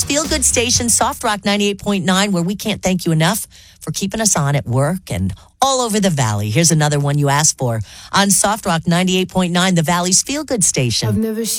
Feel Good Station, Soft Rock 98.9, where we can't thank you enough for keeping us on at work and all over the Valley. Here's another one you asked for on Soft Rock 98.9, the Valley's Feel Good Station. I've never